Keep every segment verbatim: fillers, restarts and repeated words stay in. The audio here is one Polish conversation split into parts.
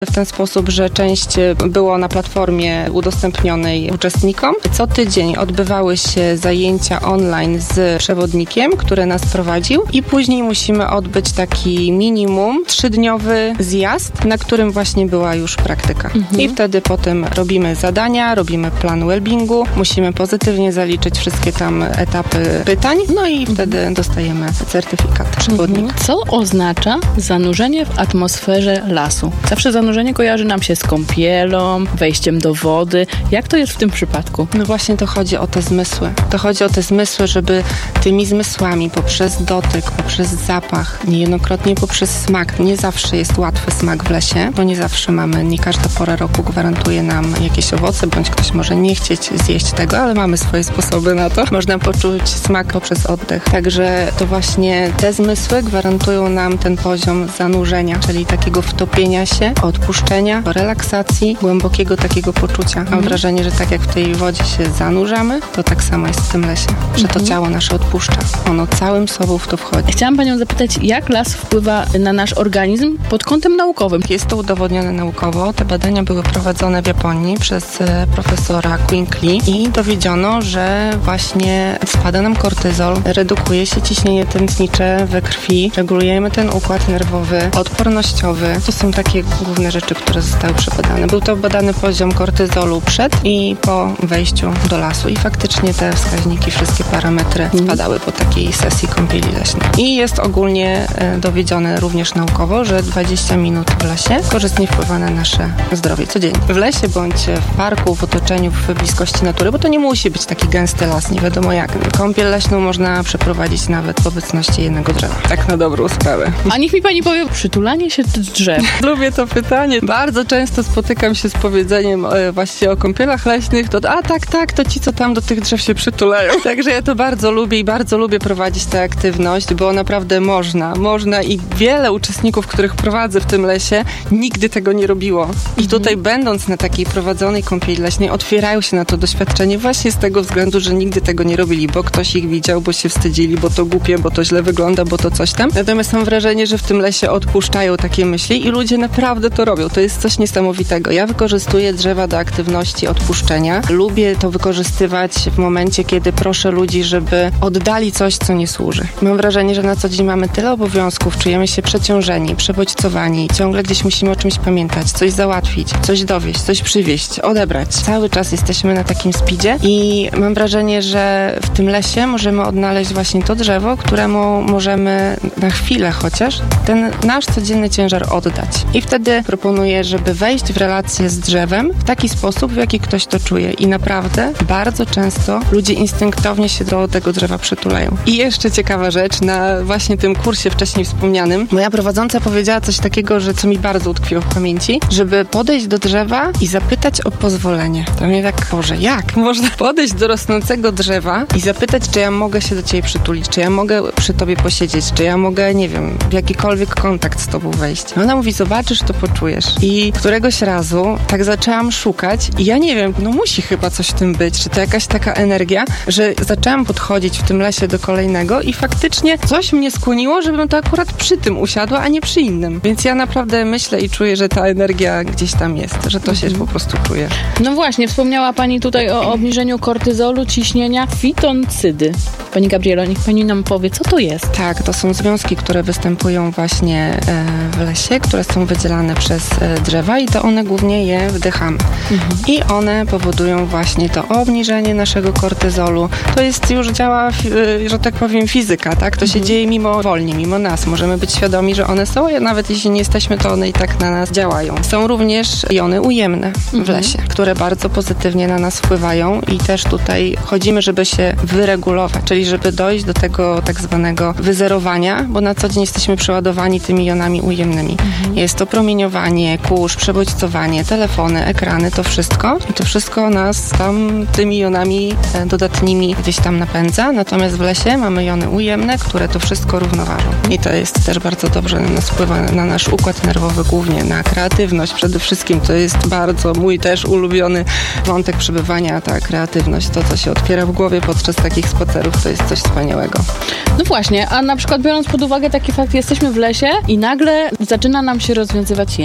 w ten sposób, że część było na platformie udostępnionej uczestnikom. Co tydzień odbywały się zajęcia online z przewodnikiem, który nas prowadził i później musimy odbyć taki minimum trzydniowy zjazd, na którym właśnie była już praktyka. Mhm. I wtedy potem robimy zadania, robimy plan wellbeingu, musimy pozytywnie zaliczyć wszystkie tam etapy pytań, no i mhm. wtedy dostajemy certyfikat przewodnika. Mhm. Co oznacza zanurzenie w atmosferze lasu? Zawsze zanurzenie kojarzy nam się z kąpielą, wejściem do wody. Jak to jest w tym przypadku? No właśnie to chodzi o te zmysły. To chodzi o te zmysły, żeby tymi zmysłami poprzez dotyk, poprzez zapach, niejednokrotnie poprzez smak. Nie zawsze jest łatwy smak w lesie, bo nie zawsze mamy, nie każda pora roku gwarantuje nam jakieś owoce, bądź ktoś może nie chcieć zjeść tego, ale mamy swoje sposoby na to. Można poczuć smak poprzez oddech. Także to właśnie te zmysły gwarantują nam ten poziom zanurzenia, czyli takiego wtopienia się, odpuszczenia, relaksacji, głębokiego takiego poczucia. Mam mhm. wrażenie, że tak jak w tej wodzie się zanurzamy, to tak samo jest w tym lesie, że to mhm. ciało nasze odpuszcza. Ono całym sobą w to wchodzi. Chciałam panią zapytać, jak las wpływa na nasz organizm pod kątem naukowym? Jest to udowodnione naukowo. Te badania były prowadzone w Japonii przez profesora Quinkli i dowiedziono, że właśnie spada nam kortyzol, redukuje się ciśnienie tętnicze we krwi, regulujemy ten układ nerwowy, odpornościowy. To są takie główne rzeczy, które zostały przebadane. Był to badany poziom kortyzolu przed i po wejściu do lasu i faktycznie te wskaźniki, wszystkie parametry spadały po takiej sesji kąpieli leśnej. I jest ogólnie e, dowiedzione również naukowo, że dwadzieścia minut w lesie korzystnie wpływa na nasze zdrowie codziennie. W lesie bądź w parku, w otoczeniu, w bliskości natury, bo to nie musi być taki gęsty las, nie wiadomo jak. Kąpiel leśną można przeprowadzić nawet w obecności jednego drzewa. Tak na dobrą sprawę. A niech mi pani powie, przytulanie się do drzew. Lubię to pytanie. Bardzo często spotykam się z powiedzeniem e, właśnie o kąpielach leśnych, to a tak, tak, to ci, co tam do tych drzew się przytulają. Także ja to bardzo lubię i bardzo lubię prowadzić tę aktywność, bo naprawdę można, można i wiele uczestników, których prowadzę w tym lesie, nigdy tego nie robiło. I tutaj mhm. będąc na takiej prowadzonej kąpieli leśnej, otwierają się na to doświadczenie właśnie z tego względu, że nigdy tego nie robili, bo ktoś ich widział, bo się wstydzili, bo to głupie, bo to źle wygląda, bo to coś tam. Natomiast mam wrażenie, że w tym lesie odpuszczają takie myśli i ludzie naprawdę to robią. To jest coś niesamowitego. Ja wykorzystuję drzewa do aktywności odpuszczenia. Lubię to wykorzystywać w momencie, kiedy proszę ludzi, żeby oddali coś, co nie służy. Mam wrażenie, że na co dzień mamy tyle obowiązków, czujemy się przeciążeni, przebodźcowani, ciągle gdzieś musimy o czymś pamiętać, coś załatwić, coś dowieść, coś przywieźć, odebrać. Cały czas jesteśmy na takim speedzie i mam wrażenie, że w tym lesie możemy odnaleźć właśnie to drzewo, któremu możemy na chwilę chociaż ten nasz codzienny ciężar oddać. I wtedy proponuję, żeby wejść w relację z drzewem w taki sposób, w jaki ktoś to czuje. I naprawdę bardzo często ludzie instynktownie się do tego drzewa przytulają. I jeszcze ciekawa rzecz, na właśnie tym kursie wcześniej wspomnianym, moja prowadząca powiedziała coś takiego, że co mi bardzo utkwiło w pamięci, żeby podejść do drzewa i zapytać o pozwolenie. To mnie tak, Boże, jak można podejść do rosnącego drzewa i zapytać, czy ja mogę się do ciebie przytulić, czy ja mogę przy tobie posiedzieć, czy ja mogę, nie wiem, w jakikolwiek kontakt z tobą wejść. I ona mówi, zobaczysz, to poczujesz. I któregoś razu tak zaczęłam szukać i ja nie wiem, no musi chyba coś w tym być, czy to jakaś taka energia, że zaczęłam podchodzić w tym lesie do kolejnego i faktycznie coś mnie skłoniło, żebym to akurat przy tym usiadła, a nie przy innym. Więc ja naprawdę myślę i czuję, że ta energia gdzieś tam jest, że to się po prostu czuje. No właśnie, wspomniała pani tutaj o obniżeniu kortyzolu, ciśnienia, fitoncydy. Pani Gabrielo, niech pani nam powie, co to jest? Tak, to są związki, które występują właśnie w lesie, które są wydzielane przez drzewa i to one głównie je wdychamy. Mhm. I one powodują właśnie to obniżenie naszego kortyzolu. To jest już działa, że tak powiem, fizyka, tak? To mhm. się dzieje mimowolnie, mimo nas. Możemy być świadomi, że one są, a nawet jeśli nie jesteśmy, to one i tak na nas działają. Są również jony ujemne w mhm. lesie, które bardzo pozytywnie na nas wpływają i też tutaj chodzimy, żeby się wyregulować, czyli żeby dojść do tego tak zwanego wyzerowania, bo na co dzień jesteśmy przeładowani tymi jonami ujemnymi. Mhm. Jest to promieniowanie, kurz, przebodźcowanie, telefony, ekrany, to wszystko i to wszystko nas tam tymi jonami dodatnimi gdzieś tam napędza, natomiast w lesie mamy jony ujemne, które to wszystko równoważą. I to jest też bardzo dobrze na nas wpływa, na nasz układ nerwowy głównie, na kreatywność przede wszystkim. To jest bardzo mój też ulubiony wątek przebywania, ta kreatywność, to co się otwiera w głowie podczas takich spacerów, to jest coś wspaniałego. No właśnie, a na przykład biorąc pod uwagę taki fakt, jesteśmy w lesie i nagle zaczyna nam się rozwiązywać język.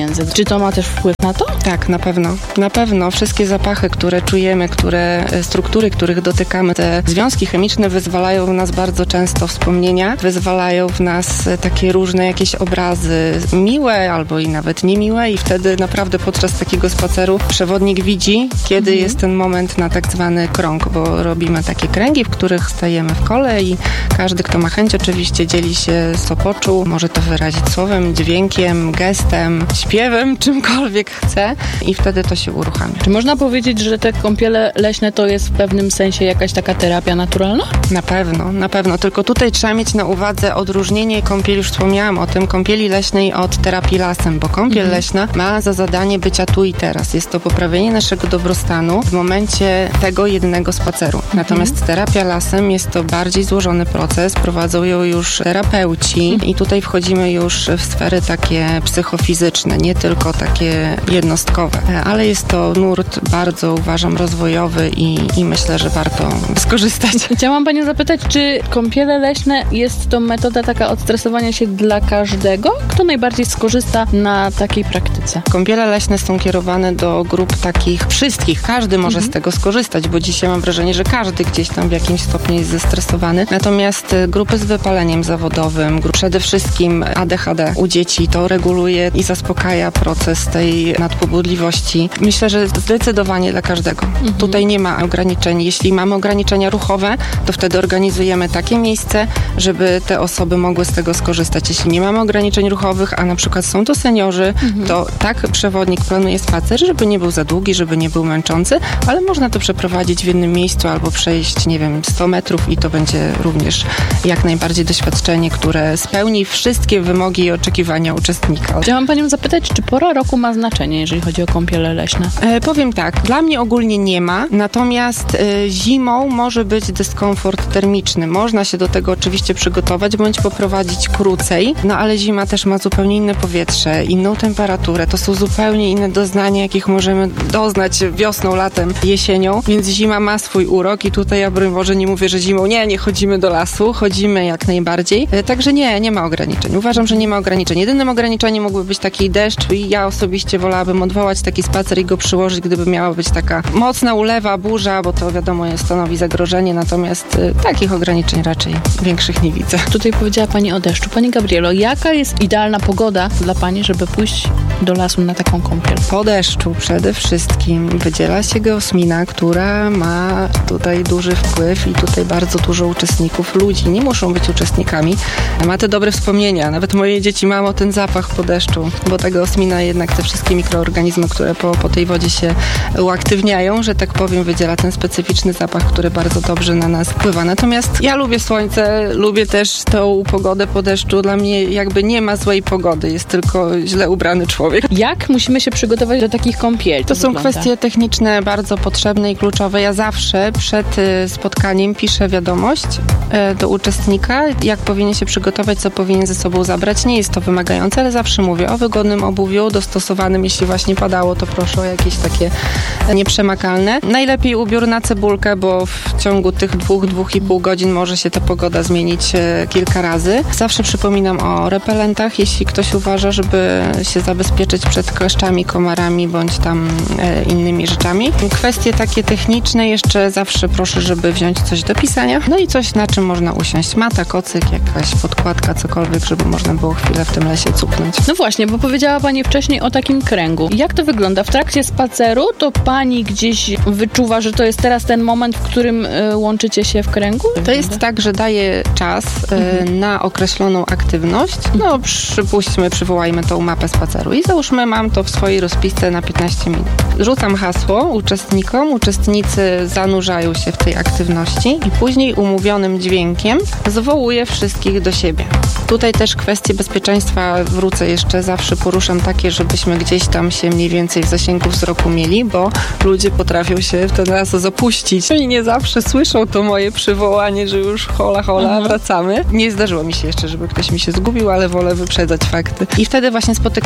język. Czy to ma też wpływ na to? Tak, na pewno. Na pewno. Wszystkie zapachy, które czujemy, które struktury, których dotykamy, te związki chemiczne wyzwalają w nas bardzo często wspomnienia, wyzwalają w nas takie różne jakieś obrazy miłe albo i nawet niemiłe i wtedy naprawdę podczas takiego spaceru przewodnik widzi, kiedy mhm. jest ten moment na tak zwany krąg, bo robimy takie kręgi, w których stajemy w kole i każdy, kto ma chęć, oczywiście dzieli się co poczuł. Może to wyrazić słowem, dźwiękiem, gestem, śpiewem, czymkolwiek chce i wtedy to się uruchamia. Czy można powiedzieć, że te kąpiele leśne to jest w pewnym sensie jakaś taka terapia naturalna? Na pewno, na pewno. Tylko tutaj trzeba mieć na uwadze odróżnienie kąpieli, już wspomniałam o tym, kąpieli leśnej od terapii lasem, bo kąpiel mhm. leśna ma za zadanie bycia tu i teraz. Jest to poprawienie naszego dobrostanu w momencie tego jednego spaceru. Mhm. Natomiast terapia lasem jest to bardziej złożony proces, prowadzą ją już terapeuci mhm. i tutaj wchodzimy już w sfery takie psychofizyczne, nie tylko takie jednostkowe, ale jest to nurt bardzo, uważam, rozwojowy i, i myślę, że warto skorzystać. Chciałam Panią zapytać, czy kąpiele leśne jest to metoda taka odstresowania się dla każdego? Kto najbardziej skorzysta na takiej praktyce? Kąpiele leśne są kierowane do grup takich wszystkich. Każdy może mhm. z tego skorzystać, bo dzisiaj mam wrażenie, że każdy gdzieś tam w jakimś stopniu jest zestresowany. Natomiast grupy z wypaleniem zawodowym, przede wszystkim A D H D u dzieci, to reguluje i zaspokaja proces tej nadpobudliwości. Myślę, że zdecydowanie dla każdego. Mhm. Tutaj nie ma ograniczeń. Jeśli mamy ograniczenia ruchowe, to wtedy organizujemy takie miejsce, żeby te osoby mogły z tego skorzystać. Jeśli nie mamy ograniczeń ruchowych, a na przykład są to seniorzy, mhm. to tak przewodnik planuje spacer, żeby nie był za długi, żeby nie był męczący, ale można to przeprowadzić w jednym miejscu albo przejść, nie wiem, sto metrów i to będzie również jak najbardziej doświadczenie, które spełni wszystkie wymogi i oczekiwania uczestnika. Chciałam Panią zapytać, czy pora roku ma znaczenie, jeżeli chodzi o kąpiele leśne? E, powiem tak, dla mnie ogólnie nie ma, natomiast e, zimą może być dyskomfort termiczny. Można się do tego oczywiście przygotować, bądź poprowadzić krócej, no ale zima też ma zupełnie inne powietrze, inną temperaturę. To są zupełnie inne doznania, jakich możemy doznać wiosną, latem, jesienią, więc zima ma swój urok i tutaj ja broń Boże nie mówię, że zimą nie, nie chodzimy do lasu, chodzimy jak najbardziej. E, także nie, nie ma ograniczeń. Uważam, że nie ma ograniczeń. Jedynym ograniczeniem mógłby być taki deszcz i ja osobiście wolałabym odwołać taki spacer i go przyłożyć, gdyby miała być taka mocna ulewa, burza, bo to wiadomo jest, stanowi zagrożenie, natomiast y, takich ograniczeń raczej większych nie widzę. Tutaj powiedziała Pani o deszczu. Pani Gabrielo, jaka jest idealna pogoda dla Pani, żeby pójść do lasu na taką kąpiel? Po deszczu przede wszystkim wydziela się geosmina, która ma tutaj duży wpływ i tutaj bardzo dużo uczestników, ludzi, nie muszą być uczestnikami, ma te dobre wspomnienia. Nawet moje dzieci mają ten zapach po deszczu, bo ta geosmina jednak te wszystkie mikroorganizmy, które po, po tej wodzie się uaktywniają, że tak powiem, wydziela ten specyficzny zapach, który bardzo dobrze na nas wpływa. Natomiast ja lubię słońce, lubię też tą pogodę po deszczu. Dla mnie jakby nie ma złej pogody, jest tylko źle ubrany człowiek. Jak musimy się przygotować do takich kąpieli? To, to są wygląda? Kwestie techniczne bardzo potrzebne i kluczowe. Ja zawsze przed spotkaniem piszę wiadomość do uczestnika, jak powinien się przygotować, co powinien ze sobą zabrać. Nie jest to wymagające, ale zawsze mówię o wygodnym obuwiu, dostosowanym, jeśli właśnie padało, to proszę o jakieś takie nieprzemakalne. Najlepiej ubiór na cebulkę, bo w ciągu tych dwóch, dwóch i pół godzin może się ta pogoda zmienić kilka razy. Zawsze przypominam o repelentach, jeśli ktoś uważa, żeby się zabezpieczyć przed kleszczami, komarami bądź tam e, innymi rzeczami. Kwestie takie techniczne jeszcze zawsze proszę, żeby wziąć coś do pisania. No i coś, na czym można usiąść. Mata, kocyk, jakaś podkładka, cokolwiek, żeby można było chwilę w tym lesie cupnąć. No właśnie, bo powiedziała Pani wcześniej o takim kręgu. Jak to wygląda? W trakcie spaceru to Pani gdzieś wyczuwa, że to jest teraz ten moment, w którym y, łączycie się w kręgu? To jest tak, że daje czas y, mhm. na określoną aktywność. No przypuśćmy, przywołajmy tą mapę spaceru i załóżmy, mam to w swojej rozpisce na piętnaście minut. Rzucam hasło uczestnikom, uczestnicy zanurzają się w tej aktywności i później umówionym dźwiękiem zwołuję wszystkich do siebie. Tutaj też kwestie bezpieczeństwa wrócę jeszcze, zawsze poruszam takie, żebyśmy gdzieś tam się mniej więcej w zasięgu wzroku mieli, bo ludzie potrafią się w ten raz zapuścić i nie zawsze słyszą to moje przywołanie, że już hola, hola, mhm. wracamy. Nie zdarzyło mi się jeszcze, żeby ktoś mi się zgubił, ale wolę wyprzedzać fakty. I wtedy właśnie spotykamy się w tym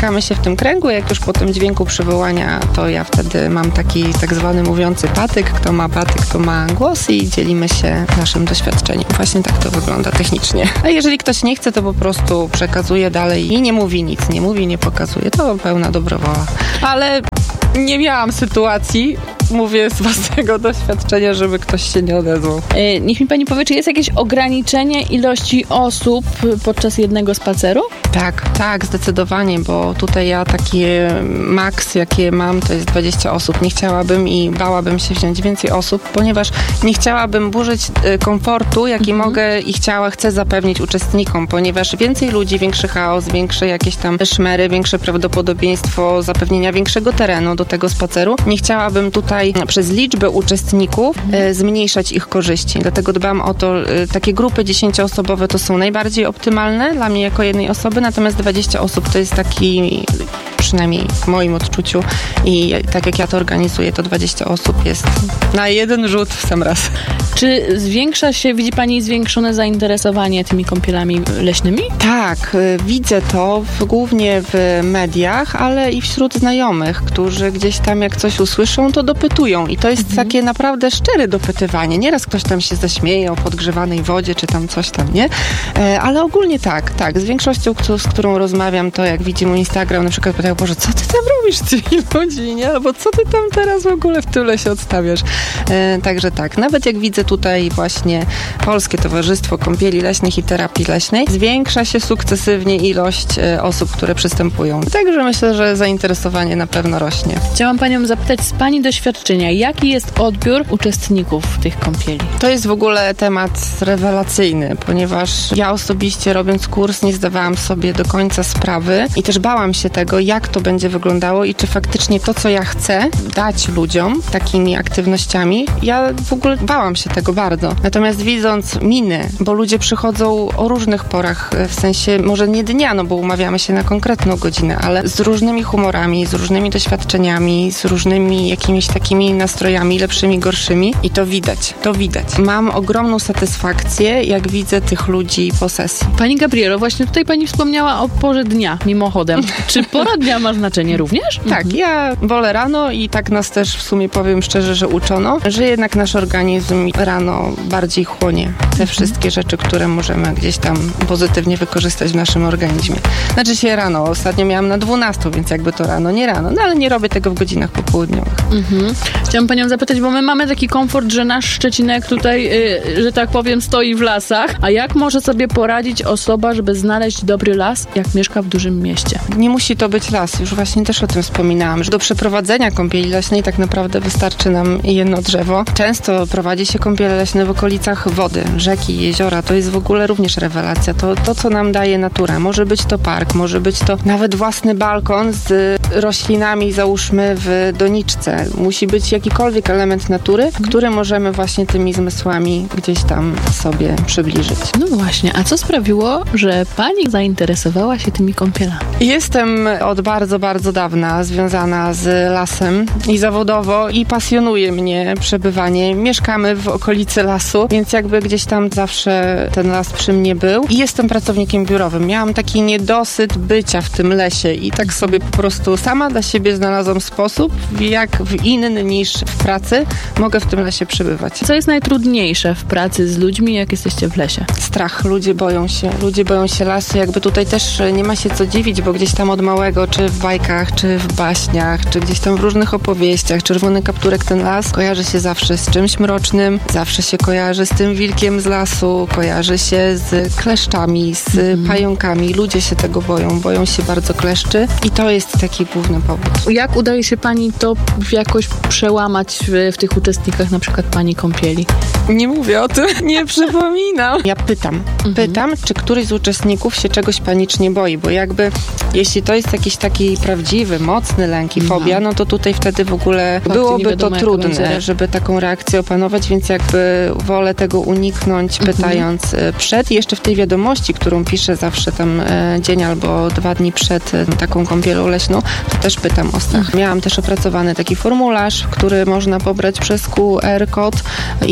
tym kręgu. Jak już po tym dźwięku przywołania, to ja wtedy mam taki tak zwany mówiący patyk. Kto ma patyk, to ma głos i dzielimy się naszym doświadczeniem. Właśnie tak to wygląda technicznie. A jeżeli ktoś nie chce, to po prostu przekazuje dalej i nie mówi nic, nie mówi, nie pokazuje. To pełna dobrowola. Ale nie miałam sytuacji, mówię z własnego doświadczenia, żeby ktoś się nie odezwał. Yy, niech mi pani powie, czy jest jakieś ograniczenie ilości osób podczas jednego spaceru? Tak, tak, zdecydowanie, bo tutaj ja takie maks, jakie mam, to jest dwadzieścia osób. Nie chciałabym i bałabym się wziąć więcej osób, ponieważ nie chciałabym burzyć komfortu, jaki mhm. mogę i chciała, chcę zapewnić uczestnikom, ponieważ więcej ludzi, większy chaos, większe jakieś tam szmery, większe prawdopodobieństwo zapewnienia większego terenu do tego spaceru. Nie chciałabym tutaj przez liczbę uczestników e, zmniejszać ich korzyści. Dlatego dbam o to, e, takie grupy dziesięcioosobowe to są najbardziej optymalne dla mnie jako jednej osoby, natomiast dwadzieścia osób to jest taki, przynajmniej w moim odczuciu i tak jak ja to organizuję, to dwadzieścia osób jest na jeden rzut w sam raz. Czy zwiększa się, widzi pani zwiększone zainteresowanie tymi kąpielami leśnymi? Tak, widzę to w, głównie w mediach, ale i wśród znajomych, którzy gdzieś tam jak coś usłyszą, to dopytują i to jest mhm. takie naprawdę szczere dopytywanie. Nieraz ktoś tam się zaśmieje o podgrzewanej wodzie, czy tam coś tam, nie? E, ale ogólnie tak, tak. Z większością, z którą rozmawiam, to jak widzi mój Instagram, na przykład pytają, Boże, co ty tam robisz z tymi ludźmi, nie? Albo co ty tam teraz w ogóle w tyle się odstawiasz? E, także tak, nawet jak widzę tutaj właśnie Polskie Towarzystwo Kąpieli Leśnych i Terapii Leśnej, zwiększa się sukcesywnie ilość e, osób, które przystępują. Także myślę, że zainteresowanie na pewno rośnie. Chciałam panią zapytać z pani doświadczenia, jaki jest odbiór uczestników tych kąpieli? To jest w ogóle temat rewelacyjny, ponieważ ja osobiście robiąc kurs nie zdawałam sobie do końca sprawy i też bałam się tego, jak to będzie wyglądało i czy faktycznie to, co ja chcę dać ludziom takimi aktywnościami, ja w ogóle bałam się tego bardzo. Natomiast widząc miny, bo ludzie przychodzą o różnych porach, w sensie może nie dnia, no bo umawiamy się na konkretną godzinę, ale z różnymi humorami, z różnymi doświadczeniami, z różnymi jakimiś takimi nastrojami, lepszymi, gorszymi i to widać, to widać. Mam ogromną satysfakcję, jak widzę tych ludzi po sesji. Pani Gabrielo, właśnie tutaj pani wspomniała o porze dnia, mimochodem. Czy pora dnia ma znaczenie również? Tak, mhm. ja wolę rano i tak nas też w sumie powiem szczerze, że uczono, że jednak nasz organizm rano bardziej chłonie te mhm. wszystkie rzeczy, które możemy gdzieś tam pozytywnie wykorzystać w naszym organizmie. Znaczy się rano, ostatnio miałam na dwunastą, więc jakby to rano, nie rano, no ale nie robię tego w godzinach popołudniowych. Mhm. Chciałam panią zapytać, bo my mamy taki komfort, że nasz Szczecinek tutaj, yy, że tak powiem, stoi w lasach, a jak może sobie poradzić osoba, żeby znaleźć dobry las, jak mieszka w dużym mieście? Nie musi to być las, już właśnie też o tym wspominałam, że do przeprowadzenia kąpieli leśnej tak naprawdę wystarczy nam jedno drzewo. Często prowadzi się kąpiele leśne w okolicach wody, rzeki, jeziora, to jest w ogóle również rewelacja, to, to co nam daje natura. Może być to park, może być to nawet własny balkon z roślinami, załóżmy w doniczce. Musi być jakikolwiek element natury, który możemy właśnie tymi zmysłami gdzieś tam sobie przybliżyć. No właśnie, a co sprawiło, że pani zainteresowała się tymi kąpielami? Jestem od bardzo, bardzo dawna związana z lasem i zawodowo i pasjonuje mnie przebywanie. Mieszkamy w okolicy lasu, więc jakby gdzieś tam zawsze ten las przy mnie był. I jestem pracownikiem biurowym. Miałam taki niedosyt bycia w tym lesie i tak sobie po prostu sama dla siebie znalazłam sposób, jak w inny niż w pracy mogę w tym lesie przebywać. Co jest najtrudniejsze w pracy z ludźmi, jak jesteście w lesie? Strach. Ludzie boją się. Ludzie boją się lasu. Jakby tutaj też nie ma się co dziwić, bo gdzieś tam od małego, czy w bajkach, czy w baśniach, czy gdzieś tam w różnych opowieściach, Czerwony Kapturek, ten las kojarzy się zawsze z czymś mrocznym, zawsze się kojarzy z tym wilkiem z lasu, kojarzy się z kleszczami, z mm. pająkami. Ludzie się tego boją. Boją się bardzo kleszczy i to jest taki główny powód. Jak udaje się pani to jakoś przełamać w, w tych uczestnikach, na przykład pani kąpieli? Nie mówię o tym, nie przypominam. Ja pytam, mhm. pytam, czy któryś z uczestników się czegoś panicznie boi, bo jakby jeśli to jest jakiś taki prawdziwy, mocny lęk i fobia, no to tutaj wtedy w ogóle Fakty byłoby to trudne, żeby taką reakcję opanować, więc jakby wolę tego uniknąć, mhm. pytając przed i jeszcze w tej wiadomości, którą piszę zawsze tam dzień albo dwa dni przed taką kąpielą leśną, to też pytam o strach. Mhm. Miałam też opracowany taki formularz, który można pobrać przez Q R kod i tam też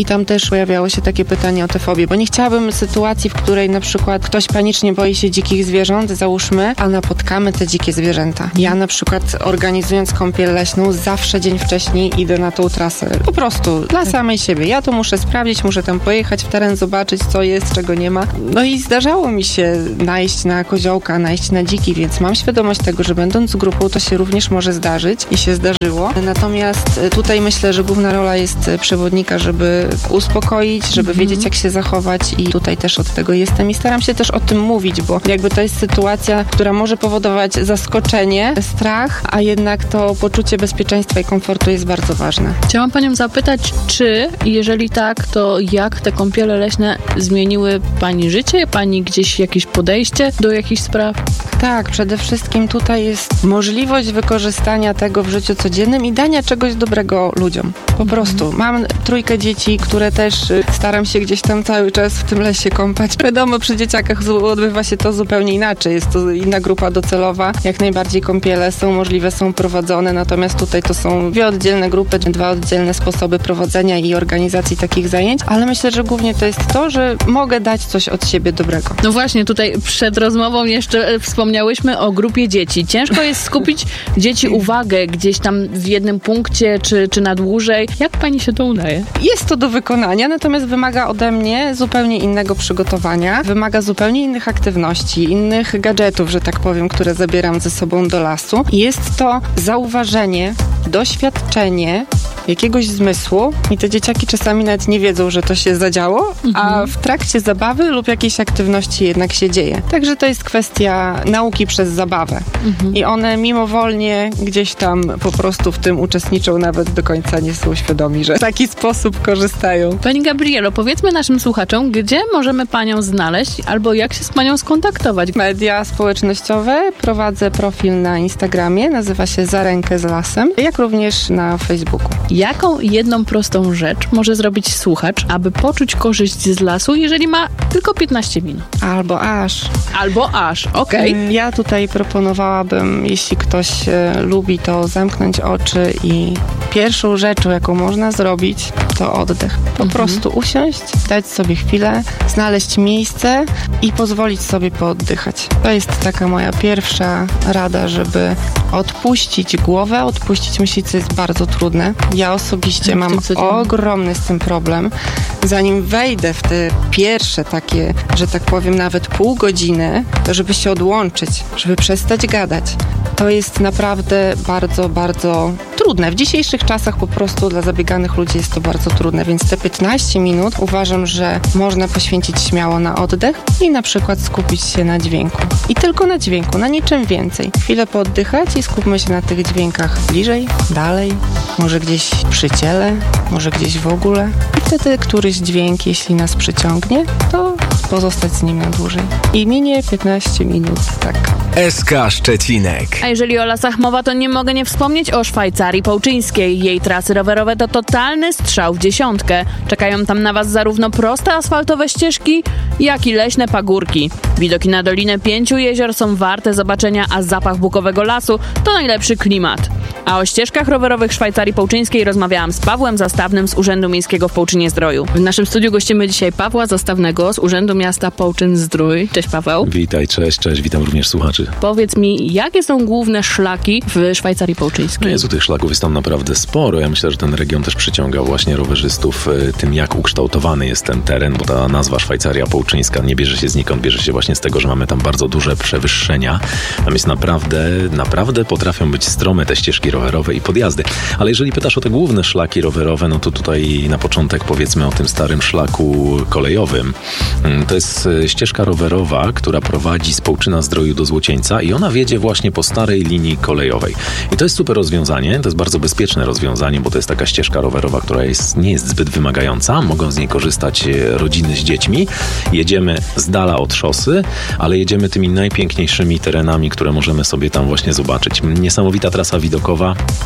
również pojawiało się takie pytanie o te fobie, bo nie chciałabym sytuacji, w której na przykład ktoś panicznie boi się dzikich zwierząt, załóżmy, a napotkamy te dzikie zwierzęta. Ja na przykład organizując kąpiel leśną zawsze dzień wcześniej idę na tą trasę. Po prostu dla samej siebie. Ja to muszę sprawdzić, muszę tam pojechać w teren, zobaczyć co jest, czego nie ma. No i zdarzało mi się najść na koziołka, najść na dziki, więc mam świadomość tego, że będąc grupą to się również może zdarzyć i się zdarzyło. Natomiast tutaj myślę, że główna rola jest przewodnika, żeby uspokoić, żeby mhm. wiedzieć jak się zachować i tutaj też od tego jestem i staram się też o tym mówić, bo jakby to jest sytuacja, która może powodować zaskoczenie, strach, a jednak to poczucie bezpieczeństwa i komfortu jest bardzo ważne. Chciałam panią zapytać, czy jeżeli tak, to jak te kąpiele leśne zmieniły pani życie? Pani gdzieś jakieś podejście do jakichś spraw? Tak, przede wszystkim tutaj jest możliwość wykorzystania tego w życiu codziennym i dania czegoś dobrego ludziom. Po prostu. Mam trójkę dzieci, które też staram się gdzieś tam cały czas w tym lesie kąpać. Wiadomo, przy dzieciakach odbywa się to zupełnie inaczej. Jest to inna grupa docelowa. Jak najbardziej kąpiele są możliwe, są prowadzone, natomiast tutaj to są dwie oddzielne grupy, dwa oddzielne sposoby prowadzenia i organizacji takich zajęć, ale myślę, że głównie to jest to, że mogę dać coś od siebie dobrego. No właśnie, tutaj przed rozmową jeszcze wspomniałyśmy o grupie dzieci. Ciężko jest skupić dzieci uwagę gdzieś tam w jednym punkcie, czy, czy na dłużej. Jak pani się to udaje? Jest to do wykonania, natomiast wymaga ode mnie zupełnie innego przygotowania, wymaga zupełnie innych aktywności, innych gadżetów, że tak powiem, które zabieram ze sobą do lasu. Jest to zauważenie, doświadczenie jakiegoś zmysłu i te dzieciaki czasami nawet nie wiedzą, że to się zadziało, mhm. a w trakcie zabawy lub jakiejś aktywności jednak się dzieje. Także to jest kwestia nauki przez zabawę. Mhm. I one mimowolnie gdzieś tam po prostu w tym uczestniczą, nawet do końca nie są świadomi, że w taki sposób korzystają. Pani Gabrielo, powiedzmy naszym słuchaczom, gdzie możemy panią znaleźć albo jak się z panią skontaktować? Media społecznościowe. Prowadzę profil na Instagramie, nazywa się Za rękę z lasem, jak również na Facebooku. Jaką jedną prostą rzecz może zrobić słuchacz, aby poczuć korzyść z lasu, jeżeli ma tylko piętnaście minut? Albo aż. Albo aż, okej. Okay. Ja tutaj proponowałabym, jeśli ktoś e, lubi, to zamknąć oczy i pierwszą rzeczą, jaką można zrobić, to oddech. Po mhm. prostu usiąść, dać sobie chwilę, znaleźć miejsce i pozwolić sobie pooddychać. To jest taka moja pierwsza rada, żeby odpuścić głowę, odpuścić myśli, co jest bardzo trudne. Ja osobiście mam ogromny z tym problem. Zanim wejdę w te pierwsze takie, że tak powiem, nawet pół godziny, to żeby się odłączyć, żeby przestać gadać. To jest naprawdę bardzo, bardzo trudne. W dzisiejszych czasach po prostu dla zabieganych ludzi jest to bardzo trudne, więc te piętnaście minut uważam, że można poświęcić śmiało na oddech i na przykład skupić się na dźwięku. I tylko na dźwięku, na niczym więcej. Chwilę pooddychać i skupmy się na tych dźwiękach bliżej, dalej, może gdzieś przy ciele, może gdzieś w ogóle. I wtedy któryś dźwięk, jeśli nas przyciągnie, to pozostać z nim na dłużej. I minie piętnaście minut, tak. S K Szczecinek. A jeżeli o lasach mowa, to nie mogę nie wspomnieć o Szwajcarii Połczyńskiej. Jej trasy rowerowe to totalny strzał w dziesiątkę. Czekają tam na was zarówno proste asfaltowe ścieżki, jak i leśne pagórki. Widoki na Dolinę Pięciu Jezior są warte zobaczenia, a zapach bukowego lasu to najlepszy klimat. A o ścieżkach rowerowych Szwajcarii Połczyńskiej rozmawiałam z Pawłem Zastawnym z Urzędu Miejskiego w Połczynie-Zdroju. W naszym studiu gościmy dzisiaj Pawła Zastawnego z Urzędu Miasta Połczyn-Zdrój. Cześć Paweł. Witaj, cześć, cześć, witam również słuchaczy. Powiedz mi, jakie są główne szlaki w Szwajcarii Połczyńskiej? No Jezu, tych szlaków jest tam naprawdę sporo. Ja myślę, że ten region też przyciąga właśnie rowerzystów tym, jak ukształtowany jest ten teren, bo ta nazwa Szwajcaria Połczyńska nie bierze się znikąd, bierze się właśnie z tego, że mamy tam bardzo duże przewyższenia. Tam jest naprawdę, naprawdę potrafią być strome te ścieżki rowerowe i podjazdy. Ale jeżeli pytasz o te główne szlaki rowerowe, no to tutaj na początek powiedzmy o tym starym szlaku kolejowym. To jest ścieżka rowerowa, która prowadzi z Połczyna-Zdroju do Złocieńca i ona wiedzie właśnie po starej linii kolejowej. I to jest super rozwiązanie, to jest bardzo bezpieczne rozwiązanie, bo to jest taka ścieżka rowerowa, która jest, nie jest zbyt wymagająca. Mogą z niej korzystać rodziny z dziećmi. Jedziemy z dala od szosy, ale jedziemy tymi najpiękniejszymi terenami, które możemy sobie tam właśnie zobaczyć. Niesamowita trasa widokowa.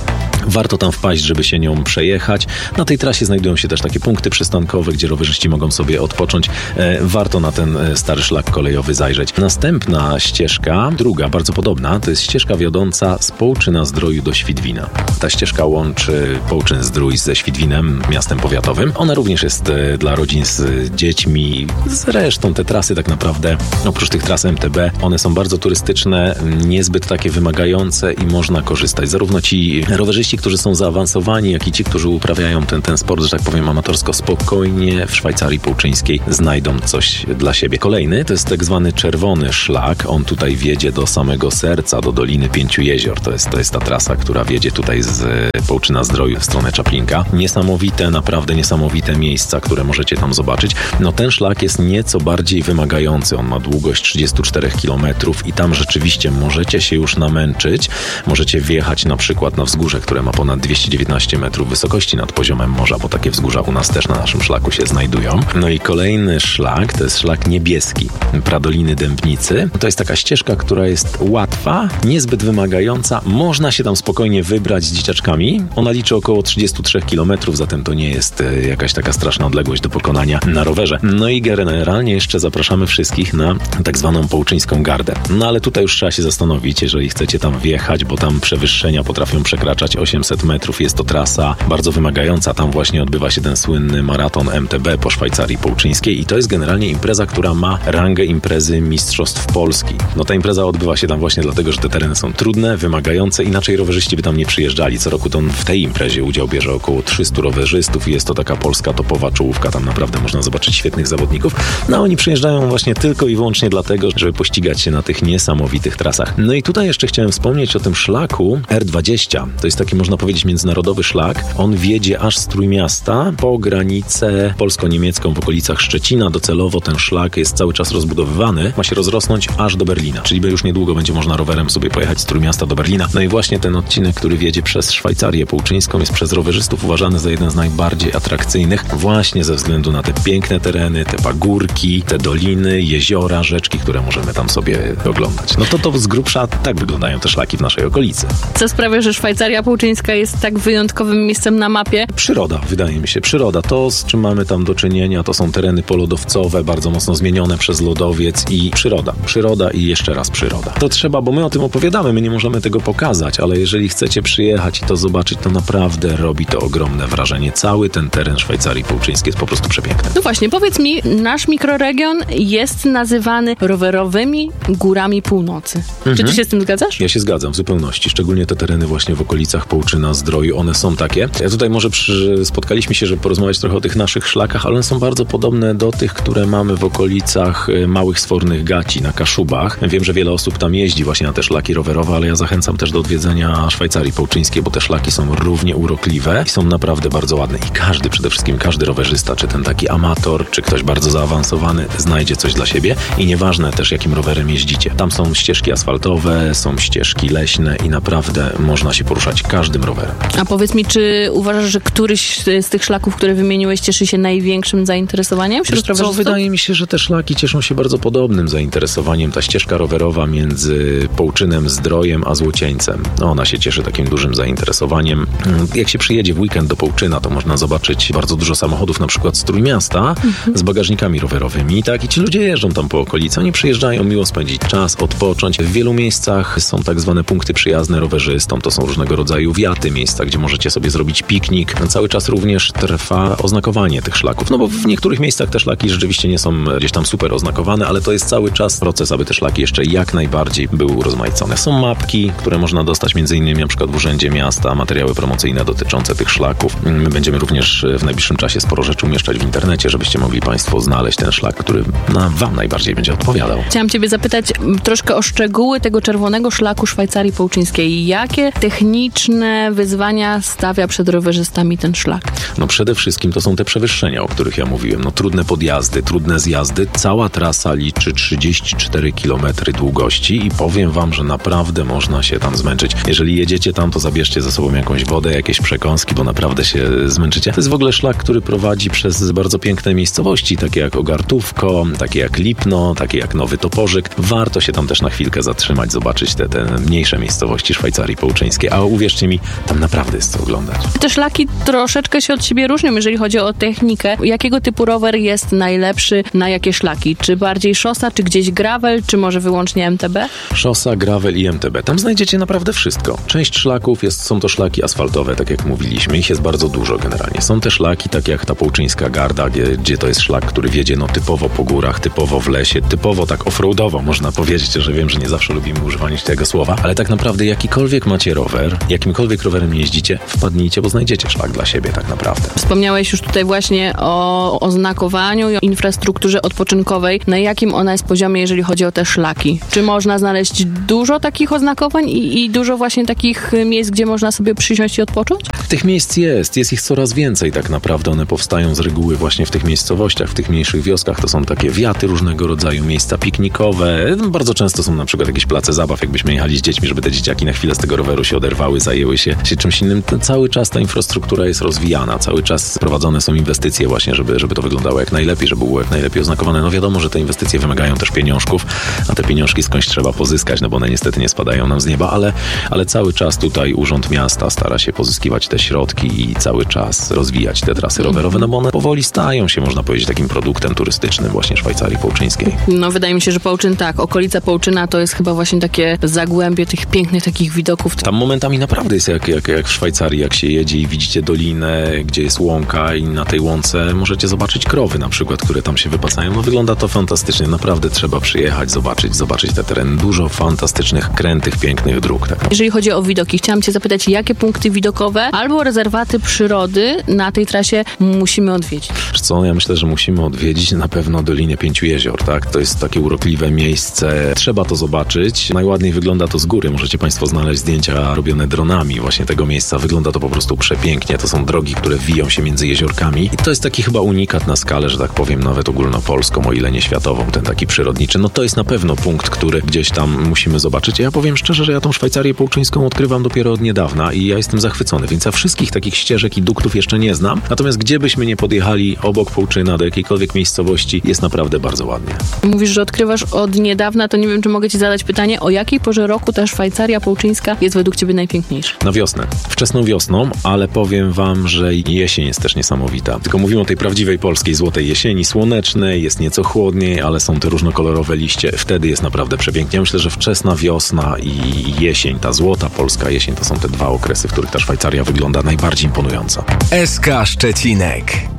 Warto tam wpaść, żeby się nią przejechać. Na tej trasie znajdują się też takie punkty przystankowe, gdzie rowerzyści mogą sobie odpocząć. Warto na ten stary szlak kolejowy zajrzeć. Następna ścieżka, druga, bardzo podobna, to jest ścieżka wiodąca z Połczyna-Zdroju do Świdwina. Ta ścieżka łączy Połczyn-Zdrój ze Świdwinem, miastem powiatowym. Ona również jest dla rodzin z dziećmi. Zresztą te trasy tak naprawdę, oprócz tych tras M T B, one są bardzo turystyczne, niezbyt takie wymagające i można korzystać. Zarówno ci rowerzyści, którzy są zaawansowani, jak i ci, którzy uprawiają ten, ten sport, że tak powiem, amatorsko, spokojnie w Szwajcarii Połczyńskiej znajdą coś dla siebie. Kolejny to jest tak zwany czerwony szlak. On tutaj wiedzie do samego serca, do Doliny Pięciu Jezior. To jest, to jest ta trasa, która wiedzie tutaj z Połczyna-Zdroju w stronę Czaplinka. Niesamowite, naprawdę niesamowite miejsca, które możecie tam zobaczyć. No ten szlak jest nieco bardziej wymagający. On ma długość trzydzieści cztery kilometry i tam rzeczywiście możecie się już namęczyć. Możecie wjechać na przykład na wzgórze, które ma ponad dwieście dziewiętnaście metrów wysokości nad poziomem morza, bo takie wzgórza u nas też na naszym szlaku się znajdują. No i kolejny szlak to jest szlak niebieski Pradoliny Dębnicy. To jest taka ścieżka, która jest łatwa, niezbyt wymagająca. Można się tam spokojnie wybrać z dzieciaczkami. Ona liczy około trzydzieści trzy kilometry, zatem to nie jest jakaś taka straszna odległość do pokonania na rowerze. No i generalnie jeszcze zapraszamy wszystkich na tak zwaną Połczyńską Gardę. No ale tutaj już trzeba się zastanowić, jeżeli chcecie tam wjechać, bo tam przewyższenia potrafią przekraczać osiemset metrów. Jest to trasa bardzo wymagająca. Tam właśnie odbywa się ten słynny maraton M T B po Szwajcarii Połczyńskiej i to jest generalnie impreza, która ma rangę imprezy Mistrzostw Polski. No ta impreza odbywa się tam właśnie dlatego, że te tereny są trudne, wymagające, inaczej rowerzyści by tam nie przyjeżdżali. Co roku to w tej imprezie udział bierze około trzystu rowerzystów i jest to taka polska topowa czołówka. Tam naprawdę można zobaczyć świetnych zawodników. No oni przyjeżdżają właśnie tylko i wyłącznie dlatego, żeby pościgać się na tych niesamowitych trasach. No i tutaj jeszcze chciałem wspomnieć o tym szlaku R dwadzieścia. To jest taki, można powiedzieć, międzynarodowy szlak. On wiedzie aż z Trójmiasta po granicę polsko-niemiecką w okolicach Szczecina. Docelowo ten szlak jest cały czas rozbudowywany. Ma się rozrosnąć aż do Berlina. Czyli już niedługo będzie można rowerem sobie pojechać z Trójmiasta do Berlina. No i właśnie ten odcinek, który wiedzie przez Szwajcarię Połczyńską, jest przez rowerzystów uważany za jeden z najbardziej atrakcyjnych właśnie ze względu na te piękne tereny, te pagórki, te doliny, jeziora, rzeczki, które możemy tam sobie oglądać. No to to z grubsza tak wyglądają te szlaki w naszej okolicy. Co sprawia, że Szwajcaria Połczyńska jest tak wyjątkowym miejscem na mapie? Przyroda, wydaje mi się. Przyroda. To, z czym mamy tam do czynienia, to są tereny polodowcowe, bardzo mocno zmienione przez lodowiec i przyroda. Przyroda i jeszcze raz przyroda. To trzeba, bo my o tym opowiadamy, my nie możemy tego pokazać, ale jeżeli chcecie przyjechać i to zobaczyć, to naprawdę robi to ogromne wrażenie. Cały ten teren Szwajcarii Połczyńskiej jest po prostu przepiękny. No właśnie, powiedz mi, nasz mikroregion jest nazywany rowerowymi górami północy. Mhm. Czy ty się z tym zgadzasz? Ja się zgadzam w zupełności. Szczególnie te tereny właśnie w okolicach Połczyna-Zdroju, one są takie. Ja tutaj może przy... spotkaliśmy się, żeby porozmawiać trochę o tych naszych szlakach, ale one są bardzo podobne do tych, które mamy w okolicach Małych Sfornych Gaci na Kaszubach. Wiem, że wiele osób tam jeździ właśnie na te szlaki rowerowe, ale ja zachęcam też do odwiedzenia Szwajcarii Połczyńskiej, bo te szlaki są równie urokliwe i są naprawdę bardzo ładne. I każdy, przede wszystkim każdy rowerzysta, czy ten taki amator, czy ktoś bardzo zaawansowany, znajdzie coś dla siebie i nieważne też, jakim rowerem jeździcie. Tam są ścieżki asfaltowe, są ścieżki leśne i naprawdę można się poruszać każdym rowerem. A powiedz mi, czy uważasz, że któryś z tych szlaków, które wymieniłeś, cieszy się największym zainteresowaniem wśród rowerzystów? Wydaje mi się, że te szlaki cieszą się bardzo podobnym zainteresowaniem. Ta ścieżka rowerowa między Połczynem, Zdrojem a Złocieńcem. No, ona się cieszy takim dużym zainteresowaniem. Jak się przyjedzie w weekend do Połczyna, to można zobaczyć bardzo dużo samochodów, na przykład z Trójmiasta, mhm. z bagażnikami rowerowymi. Tak? I ci ludzie jeżdżą tam po okolicy. Oni przyjeżdżają miło spędzić czas, odpocząć. W wielu miejscach są tak zwane punkty przyjazne rowerzystom. To są różnego rodzaju wiaty, miejsca, gdzie możecie sobie zrobić piknik. Cały czas również trwa oznakowanie tych szlaków. No bo w niektórych miejscach te szlaki rzeczywiście nie są gdzieś tam super oznakowane, ale to jest cały czas proces, aby te szlaki jeszcze jak najbardziej były urozmaicone. Są mapki, które można dostać między innymi na przykład w Urzędzie Miasta, materiały promocyjne dotyczące tych szlaków. My będziemy również w najbliższym czasie sporo rzeczy umieszczać w internecie, żebyście mogli Państwo znaleźć ten szlak, który na Wam najbardziej będzie odpowiadał. Chciałam Ciebie zapytać troszkę o szczegóły tego czerwonego szlaku Szwajcarii Połczyńskiej. Jakie techniczne wyzwania stawia przed rowerzystami ten szlak? No przede wszystkim to są te przewyższenia, o których ja mówiłem. No trudne podjazdy, trudne zjazdy. Cała trasa liczy trzydzieści cztery kilometry długości i powiem Wam, że naprawdę można się tam zmęczyć. Jeżeli jedziecie tam, to zabierzcie ze sobą jakąś wodę, jakieś przekąski, bo naprawdę się zmęczycie. To jest w ogóle szlak, który prowadzi przez bardzo piękne miejscowości, takie jak Ogartówko, takie jak Lipno, takie jak Nowy Toporzyk. Warto się tam też na chwilkę zatrzymać, zobaczyć te, te mniejsze miejscowości Szwajcarii Połczyńskiej. A uwierzcie mi, innymi. Tam naprawdę jest co oglądać. Te szlaki troszeczkę się od siebie różnią, jeżeli chodzi o technikę. Jakiego typu rower jest najlepszy na jakie szlaki? Czy bardziej szosa, czy gdzieś gravel, czy może wyłącznie M T B? Szosa, gravel i M T B. Tam znajdziecie naprawdę wszystko. Część szlaków jest, są to szlaki asfaltowe, tak jak mówiliśmy. Ich jest bardzo dużo generalnie. Są te szlaki, tak jak ta Połczyńska Garda, gdzie, gdzie to jest szlak, który wiedzie no, typowo po górach, typowo w lesie, typowo tak offroadowo, można powiedzieć, że wiem, że nie zawsze lubimy używać tego słowa, ale tak naprawdę jakikolwiek macie rower, jakimkolwiek rowerem jeździcie, wpadnijcie, bo znajdziecie szlak dla siebie tak naprawdę. Wspomniałeś już tutaj właśnie o oznakowaniu i o infrastrukturze odpoczynkowej. Na jakim ona jest poziomie, jeżeli chodzi o te szlaki? Czy można znaleźć dużo takich oznakowań i, i dużo właśnie takich miejsc, gdzie można sobie przysiąść i odpocząć? Tych miejsc jest, jest ich coraz więcej tak naprawdę. One powstają z reguły właśnie w tych miejscowościach, w tych mniejszych wioskach. To są takie wiaty różnego rodzaju, miejsca piknikowe. Bardzo często są na przykład jakieś place zabaw, jakbyśmy jechali z dziećmi, żeby te dzieciaki na chwilę z tego roweru się oderwały, zajęły się, się czymś innym. Ten cały czas ta infrastruktura jest rozwijana, cały czas prowadzone są inwestycje właśnie, żeby, żeby to wyglądało jak najlepiej, żeby było jak najlepiej oznakowane. No wiadomo, że te inwestycje wymagają też pieniążków, a te pieniążki skądś trzeba pozyskać, no bo one niestety nie spadają nam z nieba, ale, ale cały czas tutaj Urząd Miasta stara się pozyskiwać te środki i cały czas rozwijać te trasy rowerowe, no bo one powoli stają się, można powiedzieć, takim produktem turystycznym właśnie Szwajcarii Połczyńskiej. No wydaje mi się, że Połczyn tak, okolica Połczyna to jest chyba właśnie takie zagłębie tych pięknych takich widoków. Tam momentami naprawdę jest jak, jak, jak w Szwajcarii, jak się jedzie i widzicie dolinę, gdzie jest łąka i na tej łące możecie zobaczyć krowy na przykład, które tam się wypasają. No wygląda to fantastycznie, naprawdę trzeba przyjechać, zobaczyć, zobaczyć te tereny. Dużo fantastycznych, krętych, pięknych dróg. Tak. Jeżeli chodzi o widoki, chciałam cię zapytać, jakie punkty widokowe albo rezerwaty przyrody na tej trasie musimy odwiedzić? Co? Ja myślę, że musimy odwiedzić na pewno Dolinę Pięciu Jezior, tak? To jest takie urokliwe miejsce. Trzeba to zobaczyć. Najładniej wygląda to z góry. Możecie Państwo znaleźć zdjęcia robione dronami właśnie tego miejsca. Wygląda to po prostu przepięknie. To są drogi, które wiją się między jeziorkami. I to jest taki chyba unikat na skalę, że tak powiem, nawet ogólnopolską, o ile nie światową, ten taki przyrodniczy. No to jest na pewno punkt, który gdzieś tam musimy zobaczyć. Ja powiem szczerze, że ja tą Szwajcarię Połczyńską odkrywam dopiero od niedawna i ja jestem zachwycony, więc ja wszystkich takich ścieżek i duktów jeszcze nie znam. Natomiast gdzie byśmy nie podjechali obok Połczyna do jakiejkolwiek miejscowości, jest naprawdę bardzo ładnie. Mówisz, że odkrywasz od niedawna, to nie wiem, czy mogę ci zadać pytanie, o jakiej porze roku ta Szwajcaria Połczyńska jest według ciebie najpiękniejsza? Na wiosnę. Wczesną wiosną, ale powiem wam, że jesień jest też niesamowita. Tylko mówimy o tej prawdziwej polskiej złotej jesieni, słonecznej, jest nieco chłodniej, ale są te różnokolorowe liście. Wtedy jest naprawdę przepięknie. Ja myślę, że wczesna wiosna i jesień, ta złota polska jesień, to są te dwa okresy, w których ta Szwajcaria wygląda najbardziej imponująco. S K Szczecinek.